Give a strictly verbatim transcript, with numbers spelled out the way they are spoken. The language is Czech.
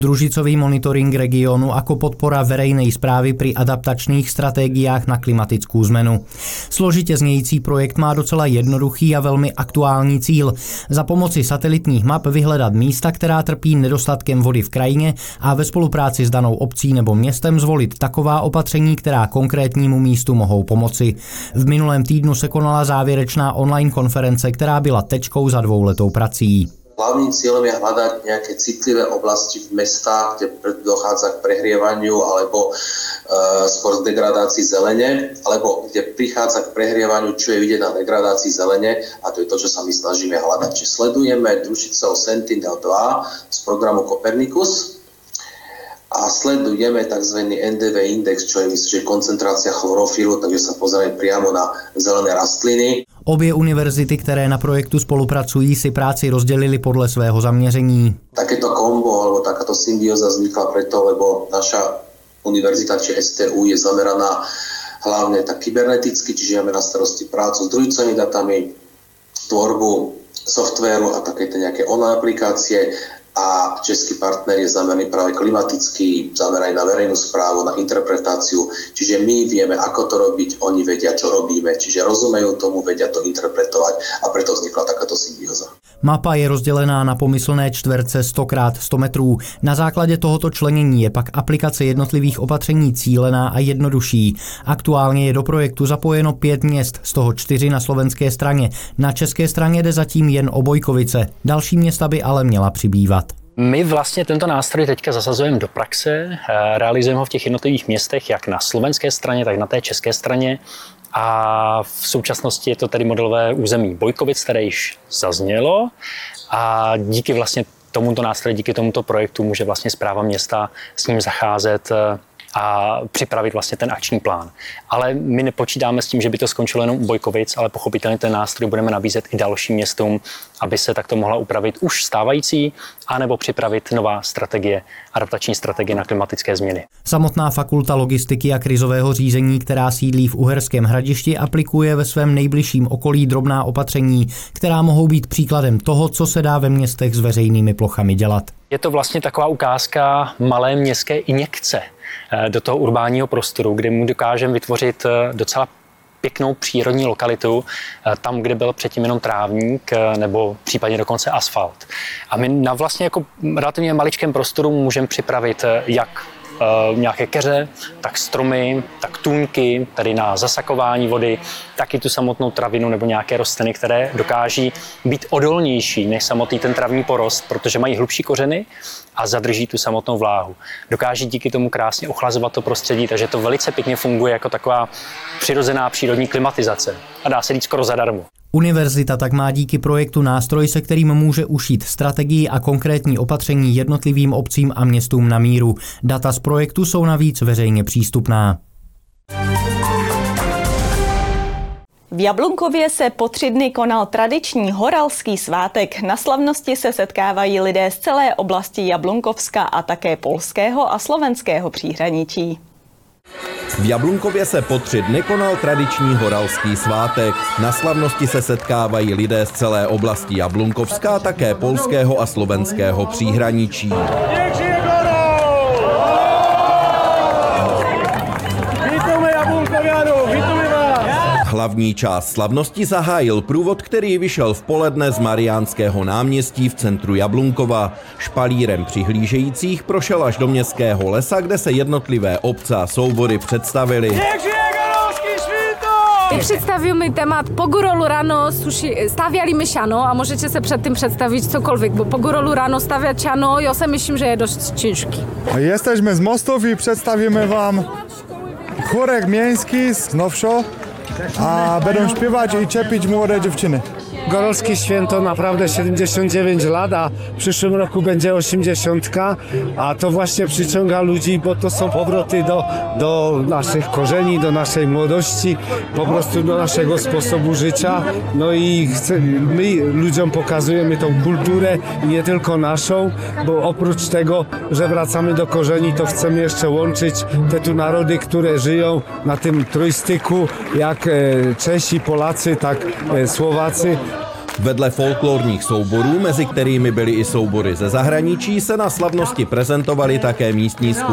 Družicový monitoring regiónu ako podpora verejnej správy pri adaptačných stratégiách na klimatickú zmenu. Složitě znějící projekt má docela jednoduchý a velmi aktuální cíl. Za pomoci satelitních map vyhledat místa, která trpí nedostatkem vody v krajině a ve spolupráci s danou obcí nebo městem zvolit taková opatření, která konkrétnímu místu mohou pomoci. V minulém týdnu se konala závěrečná online konference, která byla tečkou za dvouletou prací. Hlavným cieľom je hľadať nejaké citlivé oblasti v mestách, kde dochádza k prehrievaniu alebo e, skôr k degradácii zelene, alebo kde prichádza k prehrievaniu, čo je vidieť na degradácii zelene, a to je to, čo sa my snažíme hľadať. Čiže sledujeme družicou Sentinel dva z programu Copernicus a sledujeme tzv. en dé vé index, čo je, myslím, že koncentrácia chlorofilu, takže sa pozrieme priamo na zelené rastliny. Obě univerzity, které na projektu spolupracují, si práci rozdělili podle svého zaměření. Takéto kombo alebo takáto symbióza vznikla preto, lebo naša univerzita, či es té ú, je zameraná hlavne tak kyberneticky, čiže máme na starosti prácu s družicovými datami, tvorbu softvéru a takéto nejaké online aplikácie. A český partner je zameraný práve klimatický, zameraný na verejnú správu, na interpretáciu. Čiže my vieme, ako to robiť, oni vedia, čo robíme. Čiže rozumejú tomu, vedia to interpretovať a preto vznikla takáto symbióza. Mapa je rozdělená na pomyslné čtverce sto krát sto metrů. Na základě tohoto členění je pak aplikace jednotlivých opatření cílená a jednodušší. Aktuálně je do projektu zapojeno pět měst, z toho čtyři na slovenské straně. Na české straně jde zatím jen o Bojkovice. Další města by ale měla přibývat. My vlastně tento nástroj teďka zasazujeme do praxe, realizujeme ho v těch jednotlivých městech, jak na slovenské straně, tak na té české straně. A v současnosti je to tedy modelové území Bojkovic, které již zaznělo, a díky vlastně tomuto nástroji, díky tomuto projektu může vlastně správa města s ním zacházet a připravit vlastně ten akční plán. Ale my nepočítáme s tím, že by to skončilo jenom u Bojkovic, ale pochopitelně ten nástroj budeme nabízet i dalším městům, aby se takto mohla upravit už stávající, anebo připravit nová strategie, adaptační strategie na klimatické změny. Samotná fakulta logistiky a krizového řízení, která sídlí v Uherském Hradišti, aplikuje ve svém nejbližším okolí drobná opatření, která mohou být příkladem toho, co se dá ve městech s veřejnými plochami dělat. Je to vlastně taková ukázka malé městské injekce do toho urbánního prostoru, kde mu dokážeme vytvořit docela pěknou přírodní lokalitu, tam, kde byl předtím jenom trávník nebo případně dokonce asfalt. A my na vlastně jako relativně maličkém prostoru můžeme připravit jak nějaké keře, tak stromy, tak tůňky, tady na zasakování vody, tak i tu samotnou travinu nebo nějaké rostliny, které dokáží být odolnější než samotný ten travní porost, protože mají hlubší kořeny a zadrží tu samotnou vláhu. Dokáží díky tomu krásně ochlazovat to prostředí, takže to velice pěkně funguje jako taková přirozená přírodní klimatizace. A dá se říct skoro zadarmo. Univerzita tak má díky projektu nástroj, se kterým může ušít strategii a konkrétní opatření jednotlivým obcím a městům na míru. Data z projektu jsou navíc veřejně přístupná. V Jablunkově se po tři dny konal tradiční horalský svátek. Na slavnosti se setkávají lidé z celé oblasti Jablunkovska a také polského a slovenského příhraničí. V Jablunkově se po tři dny konal tradiční horalský svátek. Na slavnosti se setkávají lidé z celé oblasti Jablunkovska, také polského a slovenského příhraničí. Hlavní část slavnosti zahájil průvod, který vyšel v poledne z Mariánského náměstí v centru Jablunkova. Špalírem přihlížejících prošel až do městského lesa, kde se jednotlivé obce a soubory představily. Představíme témat po Górolu ráno suši, stawiali my siano, a můžete se předtím představit cokoliv, bo po Górolu ráno stawiać siano, ja si myslím, že je dość ciężki. Jesteśmy z Mostów i przedstawimy wam chórek miejski z Nowszo, a będą śpiewać i czepić młode dziewczyny. Góralskie święto naprawdę siedemdziesiąt dziewięć lat, a w przyszłym roku będzie osiemdziesiątka, a to właśnie przyciąga ludzi, bo to są powroty do, do naszych korzeni, do naszej młodości, po prostu do naszego sposobu życia. No i chce, my ludziom pokazujemy tą kulturę, nie tylko naszą, bo oprócz tego, że wracamy do korzeni, to chcemy jeszcze łączyć te tu narody, które żyją na tym trójstyku, jak Czesi, Polacy, tak Słowacy. Vedle folklorních souborů, mezi kterými byly i soubory ze zahraničí, se na slavnosti prezentovaly také místní